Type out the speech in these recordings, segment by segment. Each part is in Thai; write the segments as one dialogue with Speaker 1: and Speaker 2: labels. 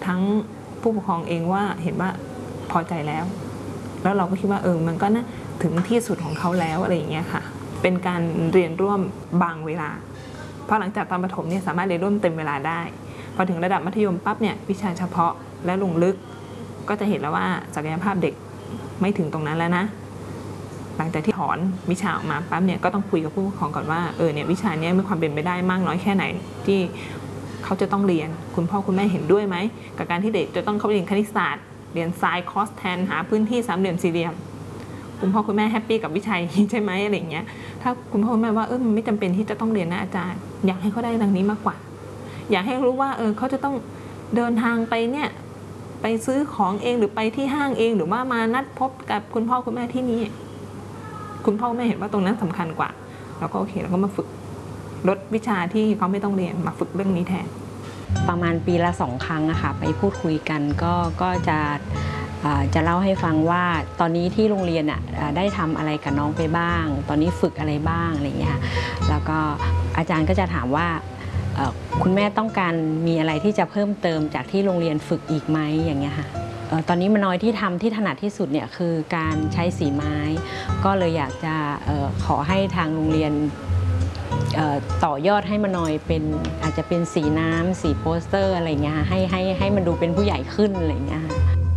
Speaker 1: ทั้งผู้ปกครองเองว่าเห็นว่าพอใจแล้วเราก็คิดว่ามันก็น่าถึงที่สุดของเขาแล้วอะไรอย่างเงี้ยค่ะเป็นการเรียนร่วมบางเวลาเพราะหลังจากตอนประถมเนี่ยสามารถเรียนร่วมเต็มเวลาได้พอถึงระดับมัธยมปั๊บเนี่ยวิชาเฉพาะและลงลึกก็จะเห็นแล้วว่าศักยภาพเด็กไม่ถึงตรงนั้นแล้วนะหลังจากที่ถอนวิชาออกมาปั๊บเนี่ยก็ต้องคุยกับผู้ปกครองก่อนว่าเนี่ยวิชานี้มีความเป็นไปได้มากน้อยแค่ไหนที่เขาจะต้องเรียนคุณพ่อคุณแม่เห็นด้วยไหมกับการที่เด็กจะต้องเข้าเรียนคณิตศาสตร์เรียนไซน์คอสแทนหาพื้นที่สามเหลี่ยมสี่เหลี่ยมคุณพ่อคุณแม่แฮปปี้กับวิชาใช่ไหมอะไรอย่างเงี้ยถ้าคุณพ่อคุณแม่ว่ามันไม่จำเป็นที่จะต้องเรียนนะอาจารย์อยากให้เขาได้ดังนี้มากกว่าอยากให้รู้ว่าเขาจะต้องเดินทางไปเนี่ยไปซื้อของเองหรือไปที่ห้างเองหรือว่ามานัดพบกับคุณพ่อคุณแม่ที่นี่คุณพ่อแม่เห็นว่าตรงนั้นสำคัญกว่าเราก็โอเคเราก็มาฝึกลดวิชาที่เขาไม่ต้องเรียนมาฝึกเรื่องนี้แทน
Speaker 2: ประมาณปีละ2 ครั้งอะค่ะไปพูดคุยกันก็จะเล่าให้ฟังว่าตอนนี้ที่โรงเรียนได้ทำอะไรกับน้องไปบ้างตอนนี้ฝึกอะไรบ้างอะไรเงี้ยแล้วก็อาจารย์ก็จะถามว่าคุณแม่ต้องการมีอะไรที่จะเพิ่มเติมจากที่โรงเรียนฝึกอีกไหมอย่างเงี้ยค่ะตอนนี้มันน้อยที่ทำที่ถนัดที่สุดเนี่ยคือการใช้สีไม้ก็เลยอยากจะขอให้ทางโรงเรียนต่อยอดให้มันน้อยเป็นอาจจะเป็นสีน้ำสีโปสเตอร์อะไรเงี้ยให้มันดูเป็นผู้ใหญ่ขึ้นอะไรเงี้ย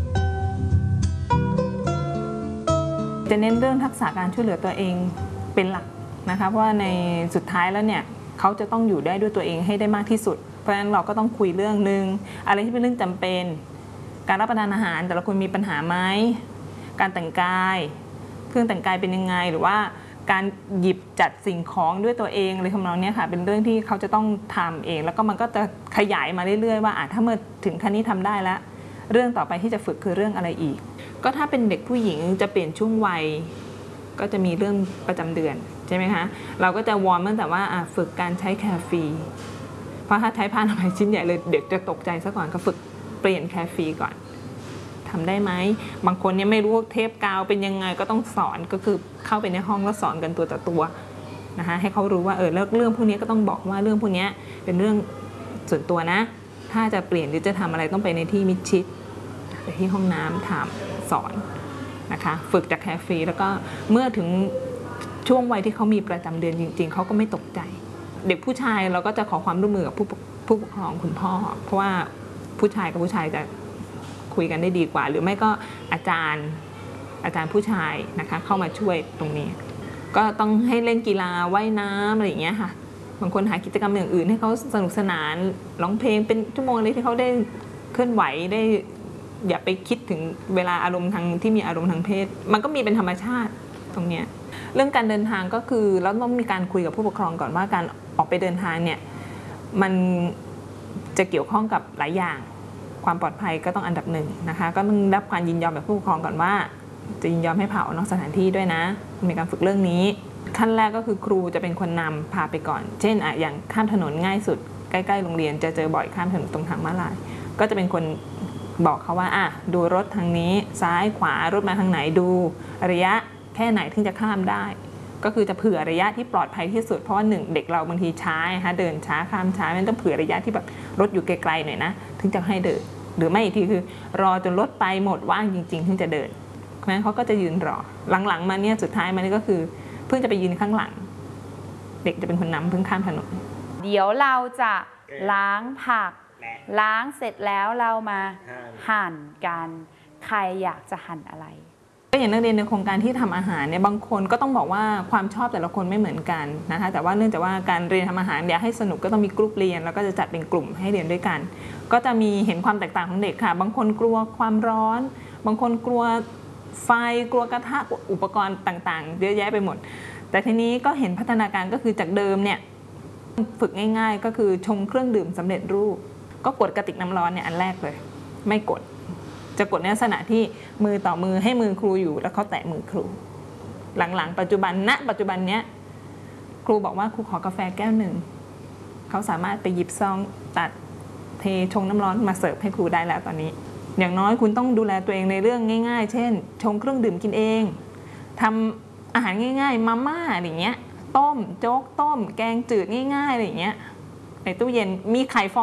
Speaker 1: จะเน้นเรื่องทักษะการช่วยเหลือตัวเองเป็นหลักนะคะเพราะว่าในสุดท้ายแล้วเนี่ยเขาจะต้องอยู่ได้ด้วยตัวเองให้ได้มากที่สุดเพราะฉะนั้นเราก็ต้องคุยเรื่องนึงอะไรที่เป็นเรื่องจำเป็นการรับประทานอาหารแต่ละคนมีปัญหาไหมการแต่งกายเครื่องแต่งกายเป็นยังไงหรือว่าการหยิบจัดสิ่งของด้วยตัวเองอะไรทำนองนี้ค่ะเป็นเรื่องที่เขาจะต้องทำเองแล้วก็มันก็จะขยายมาเรื่อยๆว่าถ้าเมื่อถึงขั้นนี้ทำได้แล้วเรื่องต่อไปที่จะฝึกคือเรื่องอะไรอีกก็ถ้าเป็นเด็กผู้หญิงจะเปลี่ยนช่วงวัยก็จะมีเรื่องประจำเดือนใช่ไหมคะเราก็จะวอร์มตั้งแต่ว่าฝึกการใช้แคร์ฟรีเพราะถ้าใช้ผ้าอนามัยชิ้นใหญ่เลยเด็กจะตกใจซะก่อนก็ฝึกเปลี่ยนแคร์ฟรีก่อนทำได้ไหมบางคนเนี่ยไม่รู้เทปกาวเป็นยังไงก็ต้องสอนก็คือเข้าไปในห้องแล้วสอนกันตัวต่อตัวนะคะให้เขารู้ว่าแล้วเรื่องพวกนี้ก็ต้องบอกว่าเรื่องพวกนี้เป็นเรื่องส่วนตัวนะถ้าจะเปลี่ยนหรือจะทำอะไรต้องไปในที่มิดชิดไปที่ห้องน้ำถามสอนนะคะฝึกจากแคร์ฟรีแล้วก็เมื่อถึงช่วงวัยที่เขามีประจำเดือนจริงๆเขาก็ไม่ตกใจเด็กผู้ชายเราก็จะขอความร่วมมือกับผู้ปกครองคุณพ่อเพราะว่าผู้ชายกับผู้ชายจะคุยกันได้ดีกว่าหรือไม่ก็อาจารย์ผู้ชายนะคะเข้ามาช่วยตรงนี้ก็ต้องให้เล่นกีฬาว่ายน้ำอะไรอย่างเงี้ยค่ะบางคนหากิจกรรมอย่างอื่นให้เขาสนุกสนานร้องเพลงเป็นชั่วโมงเลยที่เขาได้เคลื่อนไหวได้อย่าไปคิดถึงเวลาอารมณ์ทางที่มีอารมณ์ทางเพศมันก็มีเป็นธรรมชาติตรงเนี้ยเรื่องการเดินทางก็คือเราต้องมีการคุยกับผู้ปกครองก่อนว่าการออกไปเดินทางเนี่ยมันจะเกี่ยวข้องกับหลายอย่างความปลอดภัยก็ต้องอันดับหนึ่งนะคะก็ต้องรับการยินยอมจากผู้ปกครองก่อนว่าจะยินยอมให้พาออกนอกสถานที่ด้วยนะมีการฝึกเรื่องนี้ขั้นแรกก็คือครูจะเป็นคนนำพาไปก่อนเช่นอย่างข้ามถนนง่ายสุดใกล้ๆโรงเรียนจะเจอบ่อยข้ามถนนตรงทางม้าลายก็จะเป็นคนบอกเขาว่าดูรถทางนี้ซ้ายขวารถมาทางไหนดูระยะแค่ไหนถึงจะข้ามได้ก็คือจะเผื่อระยะที่ปลอดภัยที่สุดเพราะว่า1เด็กเราบางทีช้าเดินช้าข้ามช้ามันต้องเผื่อระยะที่แบบรถอยู่ไกลๆหน่อยนะถึงจะให้เดินหรือไม่อีกทีคือรอจนรถไปหมดว่างจริงๆถึงจะเดินเพราะฉะนั้นเขาก็จะยืนรอหลังๆมาเนี่ยสุดท้ายมันก็คือเพิ่งจะไปยืนข้างหลังเด็กจะเป็นคนนำเพิ่งข้ามถนน
Speaker 3: เดี๋ยวเราจะล้างผักล้างเสร็จแล้วเรามาหั่นกันใครอยากจะหั่นอะไร
Speaker 1: ก็อย่างนักเรียนในโครงการที่ทำอาหารเนี่ยบางคนก็ต้องบอกว่าความชอบแต่ละคนไม่เหมือนกันนะคะแต่ว่าเนื่องจากว่าการเรียนทำอาหารอยากให้สนุกก็ต้องมีกลุ่มเรียนแล้วก็จะจัดเป็นกลุ่มให้เรียนด้วยกันก็จะมีเห็นความแตกต่างของเด็กค่ะบางคนกลัวความร้อนบางคนกลัวไฟกลัวกระทะอุปกรณ์ต่างๆเยอะแยะไปหมดแต่ทีนี้ก็เห็นพัฒนาการก็คือจากเดิมเนี่ยฝึกง่ายๆก็คือชงเครื่องดื่มสำเร็จรูปก็กดกระติกน้ำร้อนเนี่ยอันแรกเลยไม่กดจะกดในลักษณะที่มือต่อมือให้มือครูอยู่แล้วเขาแตะมือครูหลังๆปัจจุบันเนี้ยครูบอกว่าครูขอกาแฟแก้วหนึ่งเขาสามารถไปหยิบซองตัดเทชงน้ำร้อนมาเสิร์ฟให้ครูได้แล้วตอนนี้อย่างน้อยคุณต้องดูแลตัวเองในเรื่องง่ายๆเช่นชงเครื่องดื่มกินเองทำอาหารง่ายๆมาม่าอะไรเงี้ยต้มโจ๊กต้มแกงจืดง่ายๆอะไรเงี้ยในตู้เย็นมีไข่ฟอง